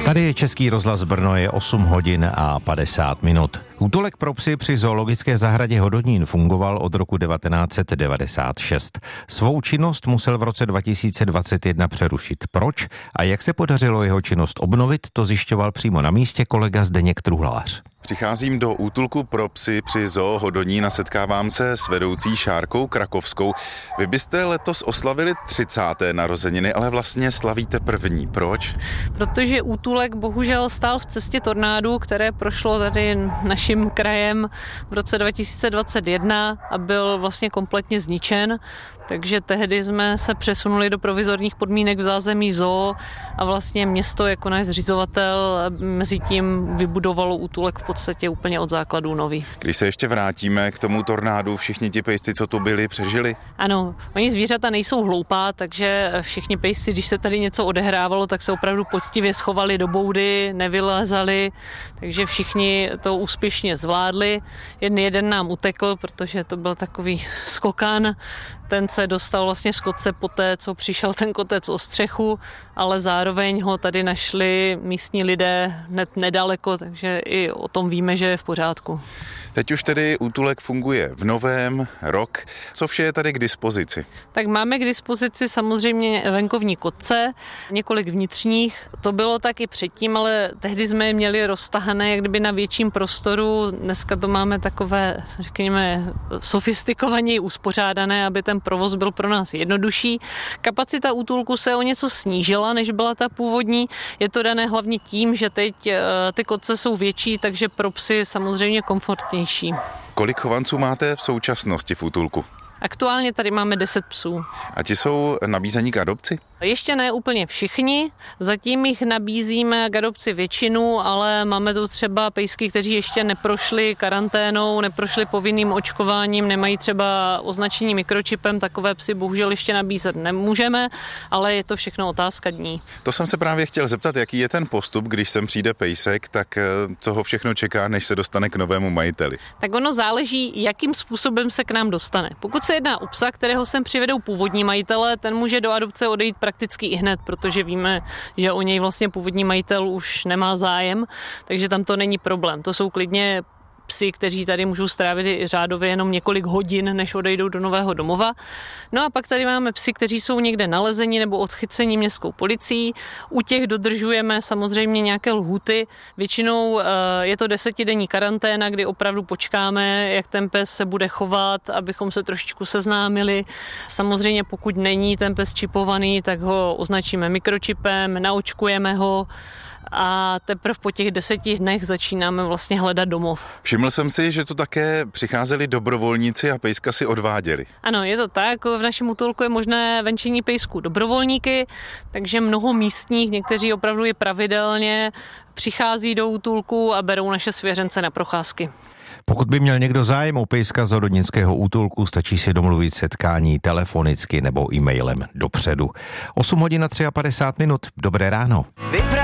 Tady je Český rozhlas Brno, je 8 hodin a 50 minut. Útulek pro psy při zoologické zahradě Hodonín fungoval od roku 1996. Svou činnost musel v roce 2021 přerušit. Proč a jak se podařilo jeho činnost obnovit, to zjišťoval přímo na místě kolega Zdeněk Truhlář. Přicházím do útulku pro psy při zoo Hodonín a setkávám se s vedoucí Šárkou Krakovskou. Vy byste letos oslavili 30. narozeniny, ale vlastně slavíte první. Proč? Protože útulek bohužel stál v cestě tornádu, které prošlo tady naším krajem v roce 2021 a byl vlastně kompletně zničen. Takže tehdy jsme se přesunuli do provizorních podmínek v zázemí zoo a vlastně město jako náš zřizovatel mezi tím vybudovalo útulek v podstatě úplně od základů nový. Když se ještě vrátíme k tomu tornádu, všichni ti pejsci, co tu byli, přežili? Ano, oni zvířata nejsou hloupá, takže všichni pejsci, když se tady něco odehrávalo, tak se opravdu poctivě schovali do boudy, nevylezali, takže všichni to úspěšně zvládli. Jeden nám utekl, protože to byl takový skokan. Ten se dostal vlastně z kotce poté, co přišel ten kotec o střechu, ale zároveň ho tady našli místní lidé hned nedaleko, takže i o tom víme, že je v pořádku. Teď už tedy útulek funguje v novém rok. Co vše je tady k dispozici? Tak máme k dispozici samozřejmě venkovní kotce, několik vnitřních. To bylo tak i předtím, ale tehdy jsme je měli roztahané jak kdyby na větším prostoru. Dneska to máme takové, řekněme, sofistikovaněji uspořádané, aby ten provoz byl pro nás jednodušší. Kapacita útulku se o něco snížila, než byla ta původní. Je to dané hlavně tím, že teď ty kotce jsou větší, takže pro psy samozřejmě komfortnější. Kolik chovanců máte v současnosti v útulku? Aktuálně tady máme 10 psů. A ti jsou nabízení k adopci? Ještě ne úplně všichni, zatím jich nabízíme k adopci většinu, ale máme tu třeba pejsky, kteří ještě neprošli karanténou, neprošli povinným očkováním, nemají třeba označení mikročipem, takové psy bohužel ještě nabízet nemůžeme, ale je to všechno otázka dní. To jsem se právě chtěl zeptat, jaký je ten postup, když sem přijde pejsek, tak co ho všechno čeká, než se dostane k novému majiteli? Tak ono záleží, jakým způsobem se k nám dostane. Pokud se jedná o psa, kterého sem přivedou původní majitele, ten může do adopce odejít prakticky i hned, protože víme, že o něj vlastně původní majitel už nemá zájem, takže tam to není problém. To jsou klidně psi, kteří tady můžou strávit řádově jenom několik hodin, než odejdou do nového domova. No a pak tady máme psi, kteří jsou někde nalezeni nebo odchyceni městskou policií. U těch dodržujeme samozřejmě nějaké lhůty. Většinou je to 10denní karanténa, kdy opravdu počkáme, jak ten pes se bude chovat, abychom se trošičku seznámili. Samozřejmě pokud není ten pes čipovaný, tak ho označíme mikročipem, naočkujeme ho a teprve po těch 10 dnech začínáme vlastně hledat domov. Všiml jsem si, že tu také přicházeli dobrovolníci a pejska si odváděli. Ano, je to tak. V našem útulku je možné venčení pejsků dobrovolníky, takže mnoho místních, někteří opravdu je pravidelně, přichází do útulku a berou naše svěřence na procházky. Pokud by měl někdo zájem o pejska z hodonínského útulku, stačí si domluvit setkání telefonicky nebo e-mailem dopředu. 8 hodin a 53 minut. Dobré ráno.